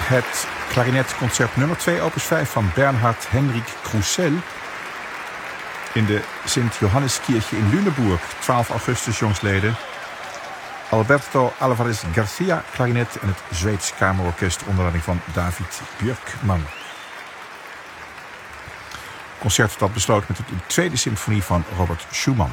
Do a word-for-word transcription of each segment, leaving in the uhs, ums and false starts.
het klarinetconcert nummer twee, opus vijf van Bernhard Henrik Kroussel in de Sint-Johanneskirche in Lüneburg, twaalf augustus jongstleden. Alberto Alvarez Garcia, klarinet en het Zweeds Kamerorkest onder leiding van David Björkman. Concert dat besloot met de tweede symfonie van Robert Schumann.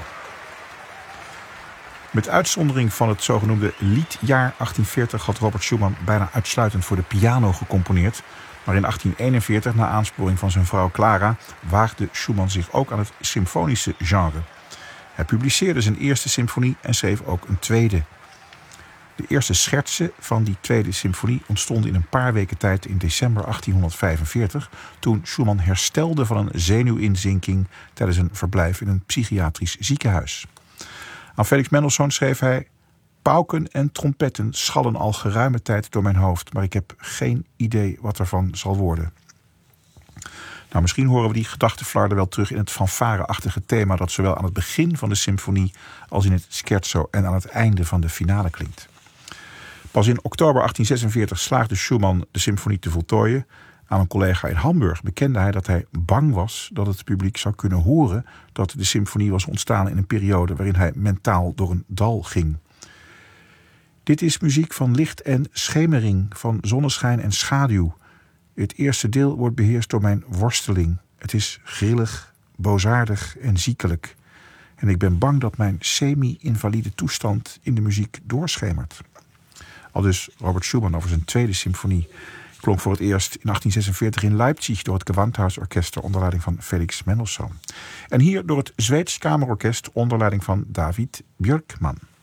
Met uitzondering van het zogenoemde liedjaar achttien veertig had Robert Schumann bijna uitsluitend voor de piano gecomponeerd. Maar in achttien eenenveertig, na aansporing van zijn vrouw Clara, waagde Schumann zich ook aan het symfonische genre. Hij publiceerde zijn eerste symfonie en schreef ook een tweede. De eerste schertsen van die tweede symfonie ontstonden in een paar weken tijd in december achttienhonderdvijfenveertig, toen Schumann herstelde van een zenuwinzinking tijdens een verblijf in een psychiatrisch ziekenhuis. Aan Felix Mendelssohn schreef hij: pauken en trompetten schallen al geruime tijd door mijn hoofd, maar ik heb geen idee wat ervan zal worden. Nou, misschien horen we die gedachtenflarden wel terug in het fanfareachtige thema dat zowel aan het begin van de symfonie als in het scherzo en aan het einde van de finale klinkt. Pas in oktober achttien zesenveertig slaagde Schumann de symfonie te voltooien. Aan een collega in Hamburg bekende hij dat hij bang was dat het publiek zou kunnen horen dat de symfonie was ontstaan in een periode waarin hij mentaal door een dal ging. Dit is muziek van licht en schemering, van zonneschijn en schaduw. Het eerste deel wordt beheerst door mijn worsteling. Het is grillig, boosaardig en ziekelijk. En ik ben bang dat mijn semi-invalide toestand in de muziek doorschemert. Aldus Robert Schumann over zijn tweede symfonie. Klonk voor het eerst in achttien zesenveertig in Leipzig door het Gewandhausorkest onder leiding van Felix Mendelssohn. En hier door het Zweeds Kamerorkest onder leiding van David Björkman.